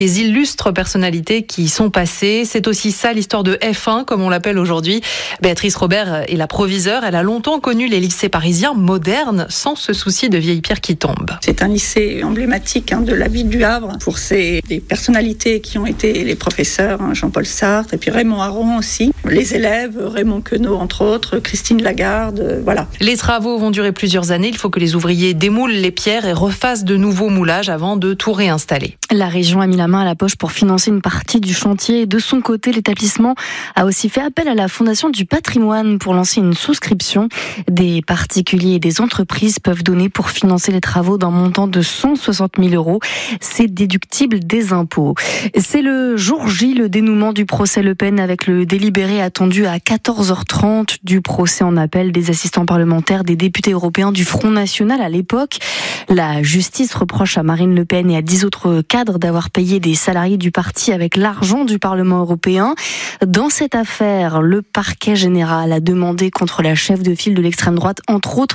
Les illustres personnalités qui y sont passées. C'est aussi ça l'histoire de F1, comme on l'appelle aujourd'hui. Béatrice Robert est la proviseure. Elle a longtemps connu les lycées parisiens modernes, sans se soucier de vieilles pierres qui tombent. C'est un lycée emblématique de la ville du Havre pour des personnalités qui ont été les professeurs, Jean-Paul Sartre et puis Raymond Aron aussi. Les élèves, Raymond Queneau entre autres, Christine Lagarde, voilà. Les travaux vont durer plusieurs années. Il faut que les ouvriers démoulent les pierres et refassent de nouveaux moulages avant de tout réinstaller. La région a mis la main à la poche pour financer une partie du chantier. De son côté, l'établissement a aussi fait appel à la Fondation du patrimoine pour lancer une souscription. Des particuliers et des entreprises peuvent donner pour financer les travaux d'un montant de 160 000 €. C'est déductible des impôts. C'est le jour J, le dénouement du procès Le Pen avec le délibéré attendu à 14h30 du procès en appel des assistants parlementaires des députés européens du Front National à l'époque. La justice reproche à Marine Le Pen et à 10 autres cadres d'avoir payé des salariés du parti avec l'argent du Parlement européen. Dans cette affaire, le parquet général a demandé contre la chef de file de l'extrême droite, entre autres,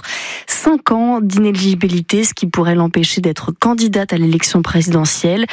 5 ans d'inéligibilité, ce qui pourrait l'empêcher d'être candidate à l'élection présidentielle.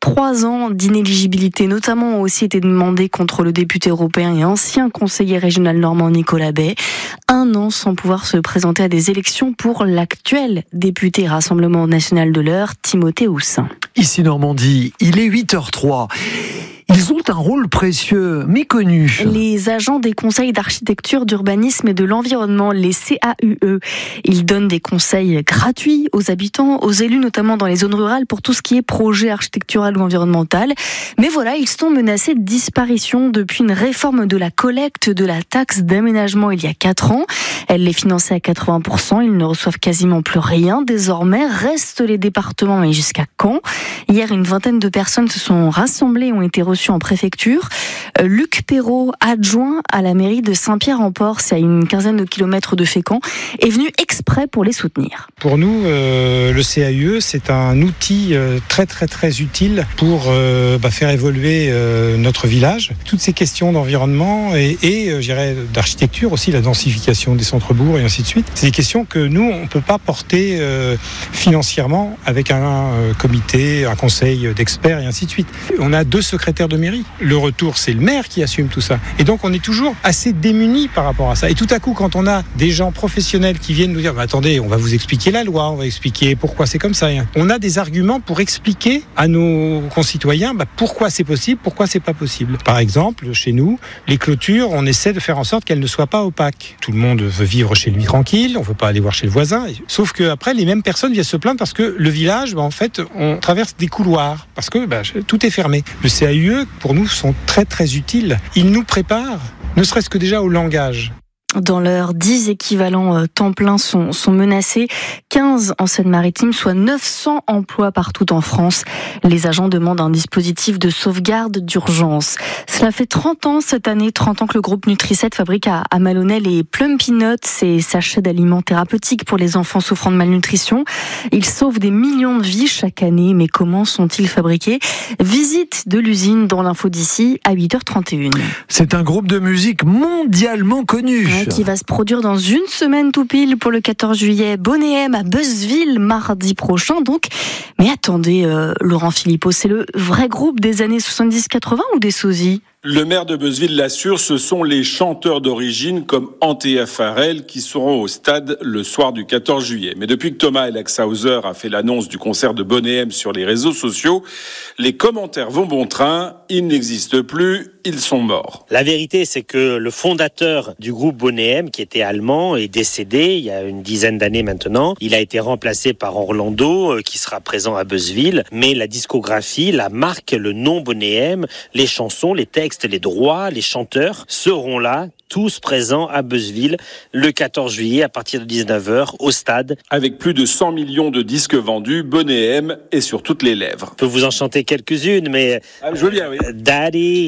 3 ans d'inéligibilité, notamment, ont aussi été demandés contre le député européen et ancien conseiller régional normand Nicolas Bay. 1 an sans pouvoir se présenter à des élections pour l'actuel député Rassemblement national de l'Eure, Timothée Houssin. Ici Normandie, il est 8h03. Ils ont un rôle précieux, méconnu. Les agents des conseils d'architecture, d'urbanisme et de l'environnement, les CAUE. Ils donnent des conseils gratuits aux habitants, aux élus, notamment dans les zones rurales, pour tout ce qui est projet architectural ou environnemental. Mais voilà, ils sont menacés de disparition depuis une réforme de la collecte de la taxe d'aménagement il y a 4 ans. Elle les finançait à 80%. Ils ne reçoivent quasiment plus rien. Désormais, restent les départements. Mais jusqu'à quand ? Hier, une vingtaine de personnes se sont rassemblées et ont été reçues en préfecture. Luc Perrault, adjoint à la mairie de Saint-Pierre-en-Port, c'est à une quinzaine de kilomètres de Fécamp, est venu exprès pour les soutenir. Pour nous, le CAUE, c'est un outil très très très utile pour faire évoluer notre village. Toutes ces questions d'environnement et je dirais d'architecture aussi, la densification des centres-bourgs et ainsi de suite. C'est des questions que nous, on ne peut pas porter financièrement avec un comité, un conseil d'experts et ainsi de suite. On a 2 secrétaires de mairie. Le retour, c'est le maire qui assume tout ça. Et donc, on est toujours assez démunis par rapport à ça. Et tout à coup, quand on a des gens professionnels qui viennent nous dire attendez, on va vous expliquer la loi, on va expliquer pourquoi c'est comme ça. On a des arguments pour expliquer à nos concitoyens pourquoi c'est possible, pourquoi c'est pas possible. Par exemple, chez nous, les clôtures, on essaie de faire en sorte qu'elles ne soient pas opaques. Tout le monde veut vivre chez lui tranquille, on veut pas aller voir chez le voisin. Sauf qu'après, les mêmes personnes viennent se plaindre parce que le village, en fait, on traverse des couloirs parce que tout est fermé. Le CAUE, pour nous, sont très très utiles. Ils nous préparent, ne serait-ce que déjà au langage. Dans l'heure, 10 équivalents temps plein sont menacés, 15 en Seine-Maritime, soit 900 emplois partout en France. Les agents demandent un dispositif de sauvegarde d'urgence. Cela fait 30 ans cette année, 30 ans que le groupe Nutri-7 fabrique à Maloney les Plum Peanuts, ces sachets d'aliments thérapeutiques pour les enfants souffrant de malnutrition. Ils sauvent des millions de vies chaque année, mais comment sont-ils fabriqués ? Visite de l'usine dans l'info d'ici à 8h31. C'est un groupe de musique mondialement connu. Qui va se produire dans une semaine tout pile pour le 14 juillet. Bonnet M à Beuzeville, mardi prochain donc. Mais attendez, Laurent Philippot, c'est le vrai groupe des années 70-80 ou des sosies ? Le maire de Beuzeville l'assure, ce sont les chanteurs d'origine comme Antea Farrell qui seront au stade le soir du 14 juillet. Mais depuis que Thomas Elaxhauser a fait l'annonce du concert de Bonnet M sur les réseaux sociaux, les commentaires vont bon train, ils n'existent plus, ils sont morts. La vérité, c'est que le fondateur du groupe Bonnet M, qui était allemand, est décédé il y a une dizaine d'années maintenant. Il a été remplacé par Orlando, qui sera présent à Beuzeville. Mais la discographie, la marque, le nom Bonnet M, les chansons, les textes, les droits, les chanteurs seront là, tous présents à Beuzeville le 14 juillet à partir de 19h au stade. Avec plus de 100 millions de disques vendus, Bonnet M est sur toutes les lèvres. Je peux vous en chanter quelques-unes, mais... je veux bien, oui. Daddy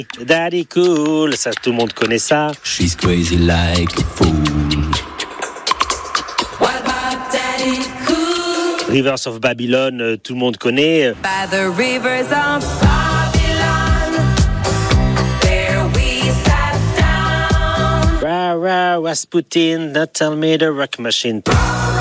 cool, ça tout le monde connaît ça. She's crazy like a fool. What about Daddy cool? Rivers of Babylon, tout le monde connaît. By the rivers of Babylon, there we sat down. Ra Rasputin, now tell me the rock machine.